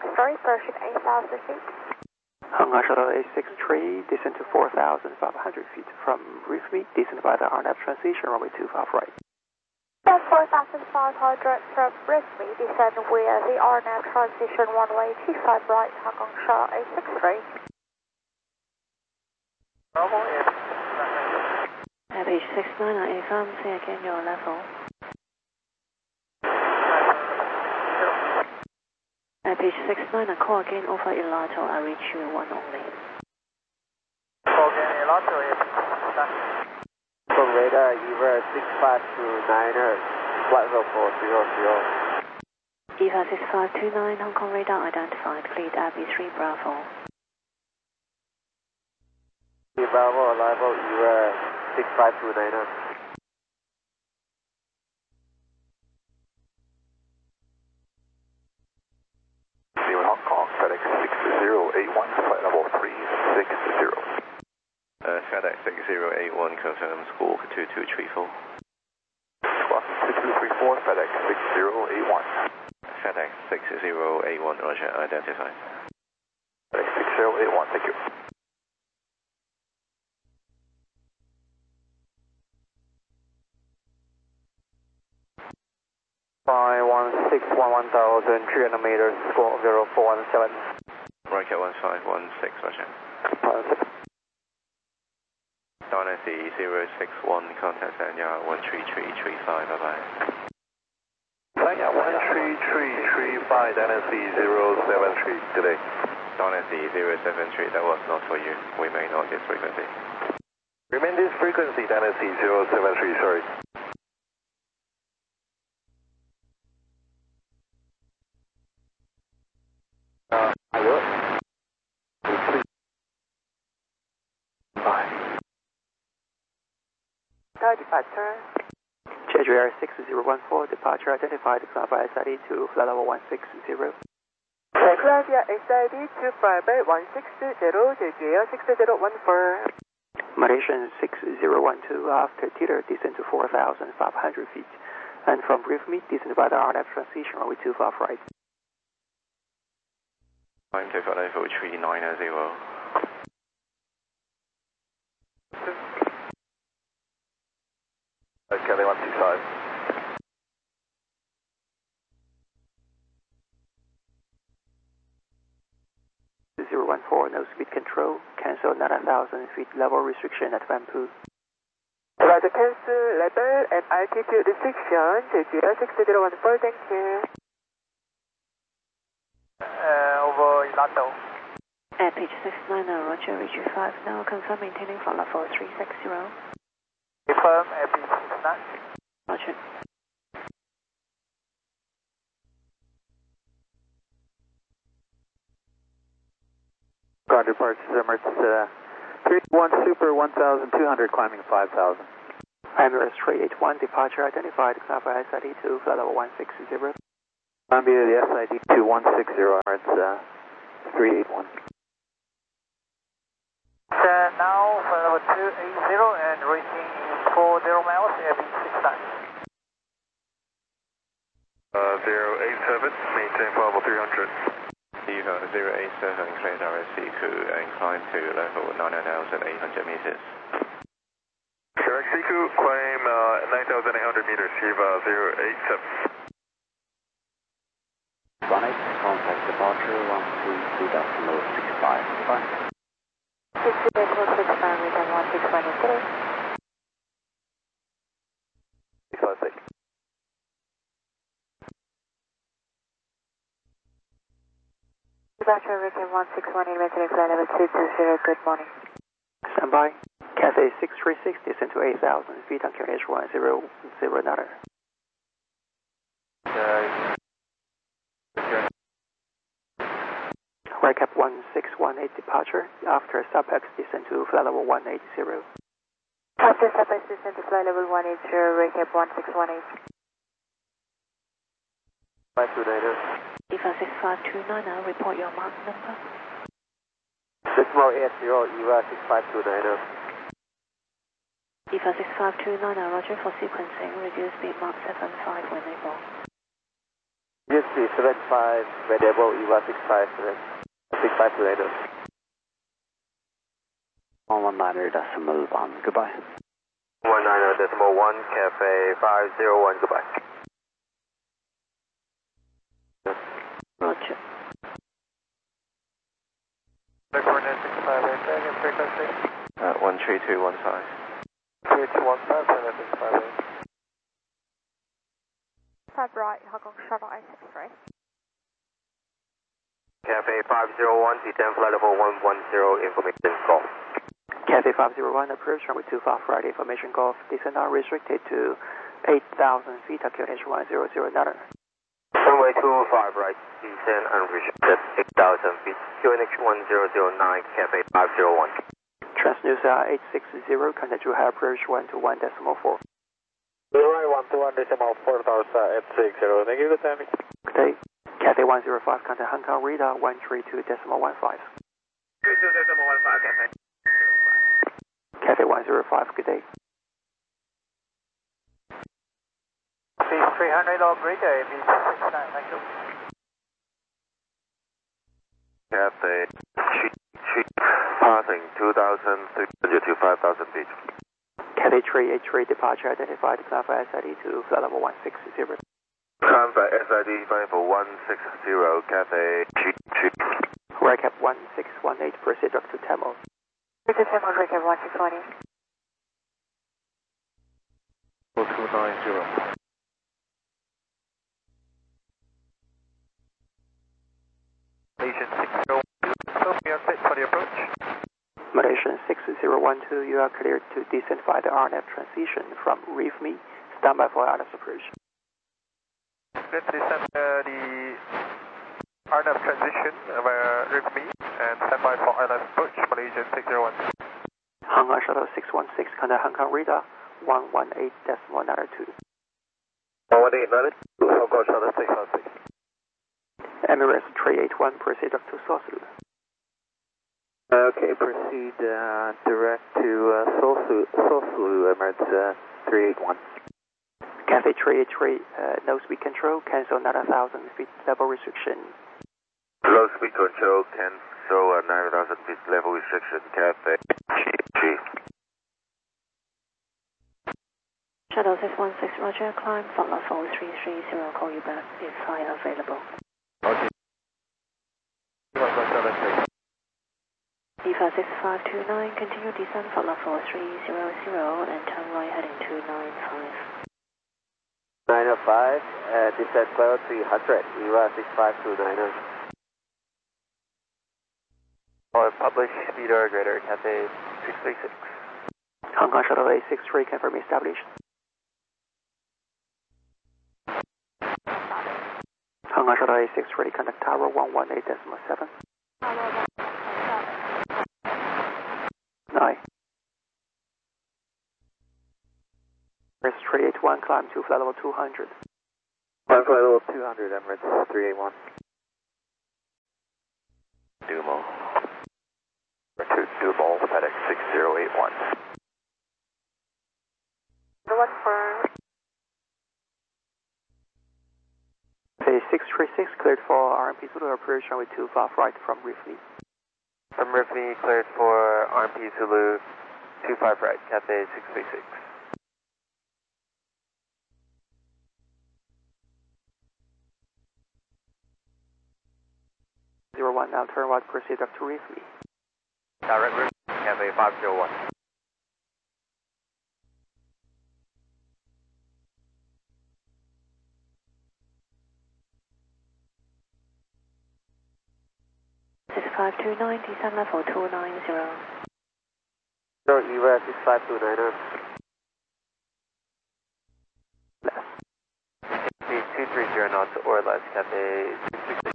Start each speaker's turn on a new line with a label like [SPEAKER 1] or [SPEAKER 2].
[SPEAKER 1] 63, approaching 8,000 feet.
[SPEAKER 2] Hong Kong Shuttle A63, descend to 4,500 feet. From reef meet, descend by the RNAV transition, runway 25 right.
[SPEAKER 1] 4,500 from Brisbane, descend with the RNAV transition runway 25 right, Hong Kong Shuttle A63.
[SPEAKER 3] Page 69 on A-farm, say again your level. Page 69 and call again over Elato, I reach you one only.
[SPEAKER 4] Call again Elato, from radar, EVA 6529er, flight level 400.
[SPEAKER 3] EVA 6529, Hong Kong radar identified, cleared Abbey 3 Bravo.
[SPEAKER 4] Bravo, arrival, EVA 6529er.
[SPEAKER 5] Hong Kong, FedEx 6081, flight level 360.
[SPEAKER 6] FedEx 6081 confirms squawk 2234.
[SPEAKER 5] Squawk 2234, FedEx 6081.
[SPEAKER 6] FedEx 6081, roger, identified.
[SPEAKER 5] FedEx 6081, thank you.
[SPEAKER 4] Fly 1611,000, 300 meters, squawk 0417.
[SPEAKER 6] Rocket 1516, roger. Dynasty 061, contact Sanya 13335, bye-bye.
[SPEAKER 5] Sanya 13335, Dynasty 073, delay.
[SPEAKER 6] Dynasty 073, that was not for you. We may not this frequency.
[SPEAKER 5] Remain this frequency, Dynasty 073, sorry.
[SPEAKER 2] Departure. Jeju Air 6014, departure identified, fly by SID to flight level 160.
[SPEAKER 4] Claudia SID to fly by 160, Jeju Air 6014.
[SPEAKER 2] Malaysian 6012, after teeter, descend to 4,500 feet. And from brief meet, descend by the RNAV transition, runway 25 right.
[SPEAKER 6] Time to flight level 390.
[SPEAKER 5] Kelly 165.
[SPEAKER 2] No speed control, cancel 9,000 feet level restriction at Vampu.
[SPEAKER 4] Right, cancel level and altitude restriction, Jeju Air 6014, thank you. Over Elato.
[SPEAKER 3] Page 69 now, roger, reach 5 now, confirm maintaining flight level 360.
[SPEAKER 4] Confirm, page 69.
[SPEAKER 3] Roger.
[SPEAKER 4] Ground departure, Emirates 31 Super 1200, climbing 5000.
[SPEAKER 2] Emirates 381, departure identified, Cloudfly SID to flight level 160.
[SPEAKER 4] Columbia, the SID to 160, Emirates 381. Now, flight level 280 and reaching 40 miles, Abbey 69.
[SPEAKER 5] 087, maintain flight level 300.
[SPEAKER 6] EVA 087, cleared RSC crew and climb to level 9,800 meters.
[SPEAKER 5] RSC crew, climb 9,800 meters, EVA 087.
[SPEAKER 7] Sonic, contact departure 132.65. Goodbye.
[SPEAKER 1] 68.65, return 1623.
[SPEAKER 5] 656.
[SPEAKER 1] Departure return 1618, maintain flight level 220, good morning.
[SPEAKER 2] Standby. Cathay 636, descend to 8,000 feet on QNH 1009. Recap 1618, departure. After SubX, descend to flight level 180.
[SPEAKER 1] After SubX, descend to flight level 180, recap 1618.
[SPEAKER 4] 529er.
[SPEAKER 3] EVA 6529 now, report your mark number.
[SPEAKER 4] Decimal 80, EVA 6529er.
[SPEAKER 3] EVA 6529 now, roger for sequencing, reduce speed Mach 75 when able.
[SPEAKER 4] Yes,
[SPEAKER 7] Whiskey 75, variable EVA 65 later. 119.1, goodbye.
[SPEAKER 5] 190.1, Cafe 501, goodbye.
[SPEAKER 3] Roger.
[SPEAKER 6] Coordinate 658, second frequency. 13215.
[SPEAKER 5] 3215, Coordinate 658.
[SPEAKER 1] 5 right, Hong Kong Shuttle A63.
[SPEAKER 5] Cafe 501, T10 flight level 110, information call.
[SPEAKER 2] Cathay 501, approach runway 25 right, information golf, descent are restricted to 8,000 feet, QNH 1009.
[SPEAKER 5] Runway 25 right, descent unrestricted 8,000 feet, QNH 1009, Cafe 501.
[SPEAKER 2] Transnusa 860, contact to high approach 121.4.
[SPEAKER 5] Right, 121.4, Tarsa 860, thank you, good timing.
[SPEAKER 2] Good day. Cathay 105, contact Hong Kong radar 132.15.
[SPEAKER 5] 32.15, Cafe.
[SPEAKER 2] Cathay 105, good day.
[SPEAKER 4] Please 300 operator, AB69, thank you.
[SPEAKER 5] Cathay, passing 2,300 to 5,000 feet.
[SPEAKER 2] Cathay 383, departure identified, climb for SID to flight level 160.
[SPEAKER 5] Climb for SID flight level 160, Cathay 3.
[SPEAKER 2] Recap 1618, proceed up to Tamil.
[SPEAKER 3] Recap 1618.
[SPEAKER 6] 4290.
[SPEAKER 5] Malaysian 6012, so we are set for the approach.
[SPEAKER 2] Malaysian 6012, you are cleared to descend via the RNF transition from REEF-ME. Stand by for RNF approach.
[SPEAKER 5] Let's descend the RNF transition via REEF-ME and stand by for RNF approach, Malaysian 601.
[SPEAKER 2] Hong Kong Shuttle 616, contact Hong Kong radar 118.92.
[SPEAKER 5] 118.92, Hong Kong Shuttle 616.
[SPEAKER 2] Emirates 381, proceed up to Sosulu.
[SPEAKER 7] Okay, proceed direct to Sosulu, Emirates 381.
[SPEAKER 2] Cathay 383, no speed control, cancel 9,000 feet level restriction.
[SPEAKER 5] Low speed control, cancel 9,000 feet level restriction, Cathay GG.
[SPEAKER 3] Shuttle 616, Roger, climb, follow 4330, call you back if flight available.
[SPEAKER 5] Okay.
[SPEAKER 3] EVA 6529, continue descent, follow 4300 and turn right heading 295.
[SPEAKER 7] 905, descent level 300, EVA 6529.
[SPEAKER 5] Published speeder grader, Cathay 636.
[SPEAKER 2] Hong Kong Shuttle A63, confirm established. Hong Kong Shuttle A63, contact tower 118.7. 9. Emirates 381, climb to flight level 200.
[SPEAKER 7] Climb flight level 200, Emirates 381.
[SPEAKER 5] Dumo. Dumo, FedEx 6081.
[SPEAKER 1] The one for
[SPEAKER 2] Phase 636, cleared for RMP Zulu approach runway 25 right from REEF-ME.
[SPEAKER 5] From REEF-ME, cleared for RMP Zulu 25 right, Cathay 636.
[SPEAKER 2] One now turn right, proceed up to REEF-ME.
[SPEAKER 5] Direct route, Cathay 501.
[SPEAKER 3] This is 529, descent level 290.
[SPEAKER 7] So EVA 6529.
[SPEAKER 2] Less.
[SPEAKER 5] Speed 230 knots or less, Cathay 636.